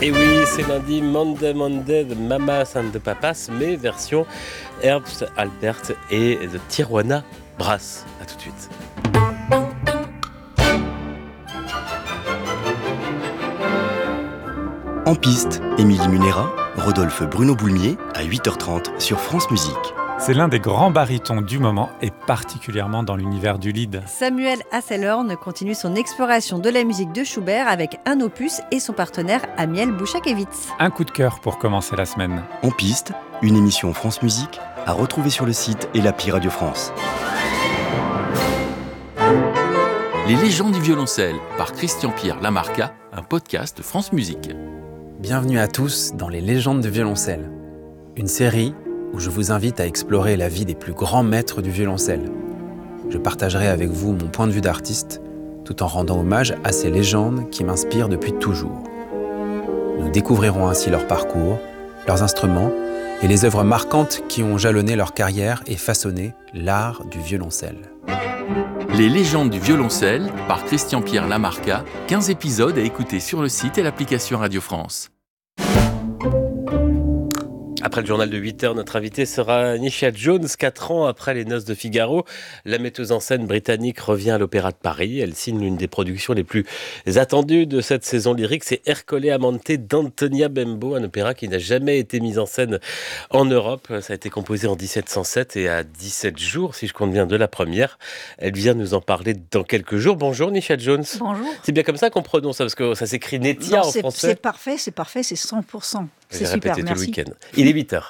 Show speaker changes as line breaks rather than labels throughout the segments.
Et oui, c'est lundi, Monday de Mamas and the Papas, mais version Herbst, Albert et de Tijuana Brass. A tout de suite.
En piste, Émilie Munera, Rodolphe Bruno Boulmier à 8h30 sur France Musique.
C'est l'un des grands barytons du moment et particulièrement dans l'univers du lead.
Samuel Hasselhorn continue son exploration de la musique de Schubert avec un opus et son partenaire Amiel Bouchakevitz.
Un coup de cœur pour commencer la semaine.
En piste, une émission France Musique à retrouver sur le site et l'appli Radio France.
Les légendes du violoncelle par Christian-Pierre Lamarca, un podcast France Musique.
Bienvenue à tous dans Les légendes du violoncelle, une série où je vous invite à explorer la vie des plus grands maîtres du violoncelle. Je partagerai avec vous mon point de vue d'artiste, tout en rendant hommage à ces légendes qui m'inspirent depuis toujours. Nous découvrirons ainsi leur parcours, leurs instruments et les œuvres marquantes qui ont jalonné leur carrière et façonné l'art du violoncelle.
Les légendes du violoncelle par Christian-Pierre Lamarca, 15 épisodes à écouter sur le site et l'application Radio France.
Après le journal de 8h, notre invité sera Nisha Jones. 4 ans après Les Noces de Figaro, la metteuse en scène britannique revient à l'Opéra de Paris. Elle signe l'une des productions les plus attendues de cette saison lyrique. C'est Ercole Amante d'Antonia Bembo, un opéra qui n'a jamais été mis en scène en Europe. Ça a été composé en 1707 et à 17 jours, si je compte bien, de la première. Elle vient nous en parler dans quelques jours. Bonjour Nisha Jones.
Bonjour.
C'est bien comme ça qu'on prononce ça, parce que ça s'écrit Netia en français.
C'est parfait, c'est 100%. C'est super,
tout
merci.
le week-end. Il est 8h.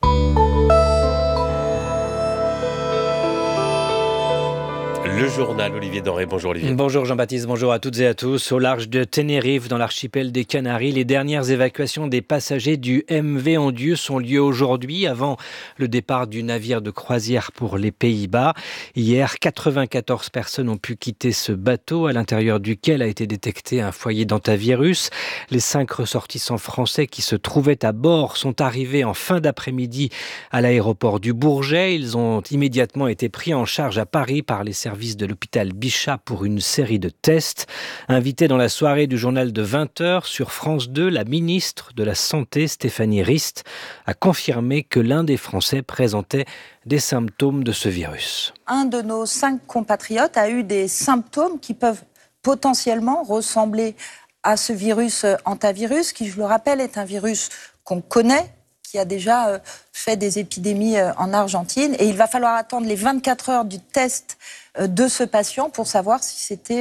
Le journal, Olivier Denré. Bonjour Olivier.
Bonjour Jean-Baptiste, bonjour à toutes et à tous. Au large de Tenerife, dans l'archipel des Canaries, les dernières évacuations des passagers du MV Ondieux ont lieu aujourd'hui, avant le départ du navire de croisière pour les Pays-Bas. Hier, 94 personnes ont pu quitter ce bateau, à l'intérieur duquel a été détecté un foyer d'hantavirus. Les 5 ressortissants français qui se trouvaient à bord sont arrivés en fin d'après-midi à l'aéroport du Bourget. Ils ont immédiatement été pris en charge à Paris par les services de l'hôpital Bichat pour une série de tests. Invitée dans la soirée du journal de 20h sur France 2, la ministre de la Santé, Stéphanie Rist, a confirmé que l'un des Français présentait des symptômes de ce virus.
Un de nos 5 compatriotes a eu des symptômes qui peuvent potentiellement ressembler à ce virus hantavirus, qui, je le rappelle, est un virus qu'on connaît, qui a déjà fait des épidémies en Argentine. Et il va falloir attendre les 24 heures du test de ce patient pour savoir si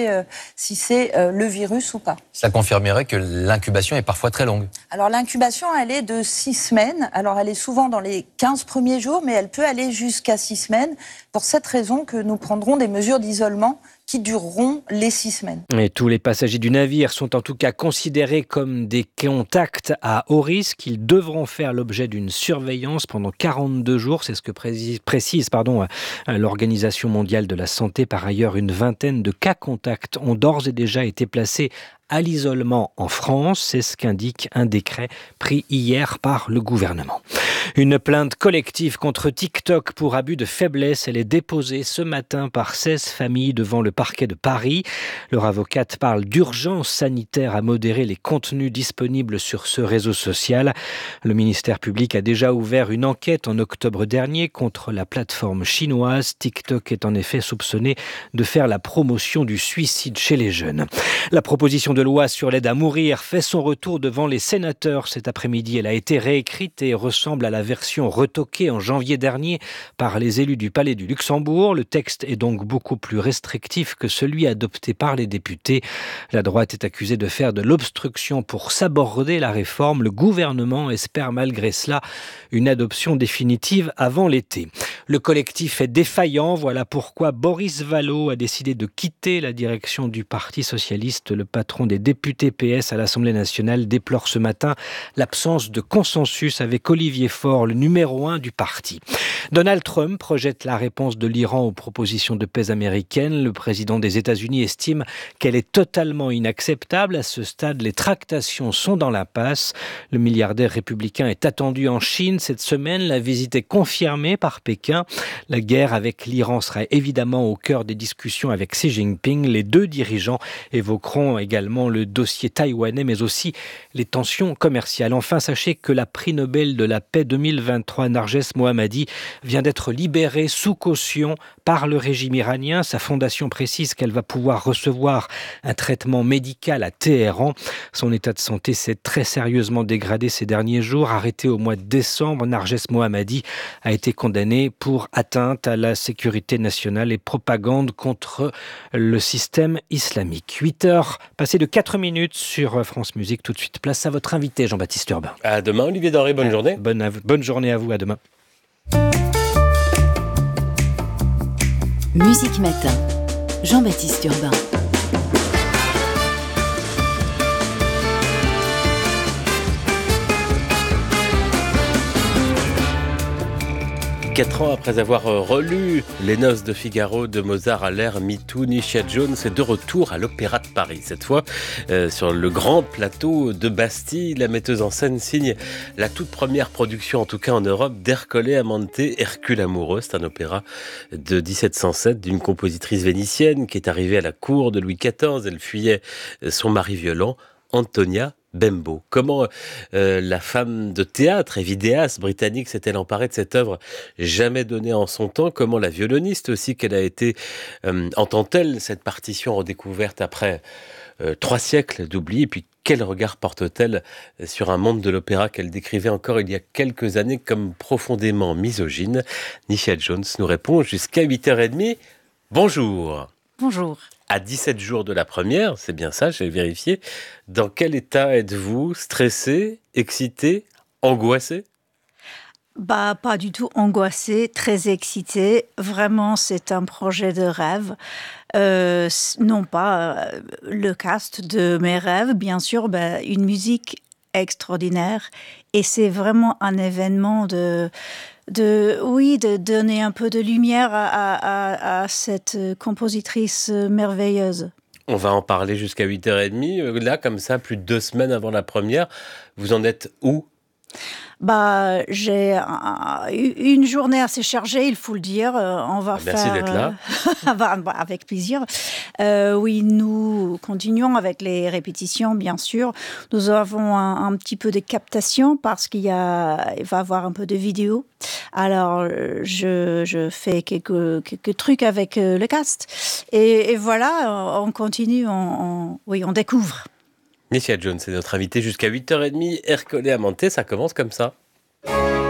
c'est le virus ou pas.
Ça confirmerait que l'incubation est parfois très longue.
Alors l'incubation, elle est de 6 semaines. Alors elle est souvent dans les 15 premiers jours, mais elle peut aller jusqu'à 6 semaines. Pour cette raison que nous prendrons des mesures d'isolement qui dureront les 6 semaines.
Et tous les passagers du navire sont en tout cas considérés comme des contacts à haut risque. Ils devront faire l'objet d'une surveillance pendant 42 jours. C'est ce que précise l'Organisation mondiale de la santé. Par ailleurs, une vingtaine de cas contacts ont d'ores et déjà été placés à l'isolement en France. C'est ce qu'indique un décret pris hier par le gouvernement. Une plainte collective contre TikTok pour abus de faiblesse. Elle est déposée ce matin par 16 familles devant le parquet de Paris. Leur avocate parle d'urgence sanitaire à modérer les contenus disponibles sur ce réseau social. Le ministère public a déjà ouvert une enquête en octobre dernier contre la plateforme chinoise. TikTok est en effet soupçonné de faire la promotion du suicide chez les jeunes. La proposition de loi sur l'aide à mourir fait son retour devant les sénateurs cet après-midi. Elle a été réécrite et ressemble à la version retoquée en janvier dernier par les élus du Palais du Luxembourg. Le texte est donc beaucoup plus restrictif que celui adopté par les députés. La droite est accusée de faire de l'obstruction pour saborder la réforme. Le gouvernement espère malgré cela une adoption définitive avant l'été. Le collectif est défaillant. Voilà pourquoi Boris Vallaud a décidé de quitter la direction du Parti socialiste. Le patron des députés PS à l'Assemblée nationale déplore ce matin l'absence de consensus avec Olivier Faure, le numéro 1 du parti. Donald Trump projette la réponse de l'Iran aux propositions de paix américaines. Le président des États-Unis estime qu'elle est totalement inacceptable. À ce stade, les tractations sont dans l'impasse. Le milliardaire républicain est attendu en Chine cette semaine. La visite est confirmée par Pékin. américain. La guerre avec l'Iran sera évidemment au cœur des discussions avec Xi Jinping. Les deux dirigeants évoqueront également le dossier taïwanais, mais aussi les tensions commerciales. Enfin, sachez que la prix Nobel de la paix 2023, Narges Mohammadi, vient d'être libérée sous caution par le régime iranien. Sa fondation précise qu'elle va pouvoir recevoir un traitement médical à Téhéran. Son état de santé s'est très sérieusement dégradé ces derniers jours. Arrêté au mois de décembre, Narges Mohammadi a été condamné pour atteinte à la sécurité nationale et propagande contre le système islamique. 8h, passé de 4 minutes sur France Musique. Tout de suite, place à votre invité, Jean-Baptiste Urbain.
À demain, Olivier Denré, bonne journée.
Bonne journée à vous, à demain.
Musique Matin, Jean-Baptiste Urbain.
4 ans après avoir relu Les Noces de Figaro de Mozart à l'ère MeToo, Nisha Jones est de retour à l'Opéra de Paris. Cette fois, sur le grand plateau de Bastille, la metteuse en scène signe la toute première production, en tout cas en Europe, d'Ercole Amante, Hercule amoureux. C'est un opéra de 1707 d'une compositrice vénitienne qui est arrivée à la cour de Louis XIV. Elle fuyait son mari violent, Antonia Bembo. Comment la femme de théâtre et vidéaste britannique s'est-elle emparée de cette œuvre jamais donnée en son temps? Comment la violoniste aussi qu'elle a été entend-elle cette partition redécouverte après 3 siècles d'oubli? Et puis quel regard porte-t-elle sur un monde de l'opéra qu'elle décrivait encore il y a quelques années comme profondément misogyne? Nisha Jones nous répond jusqu'à 8h30. Bonjour.
Bonjour.
À 17 jours de la première, c'est bien ça, j'ai vérifié. Dans quel état êtes-vous? Stressé, excité, angoissé?
Pas du tout angoissé, très excité. Vraiment, c'est un projet de rêve. Non pas le cast de mes rêves, bien sûr, une musique extraordinaire. Et c'est vraiment un événement de donner un peu de lumière à cette compositrice merveilleuse.
On va en parler jusqu'à 8h30. Là, comme ça, plus de 2 semaines avant la première, vous en êtes où?
J'ai une journée assez chargée, il faut le dire. On va
Merci d'être là.
Avec plaisir. Oui, nous continuons avec les répétitions, bien sûr. Nous avons un petit peu de captation parce il va y avoir un peu de vidéo. Alors, je fais quelques trucs avec le cast. Et voilà, on continue, on découvre.
Nisha Jones est notre invitée jusqu'à 8h30. Ercole Amante, ça commence comme ça.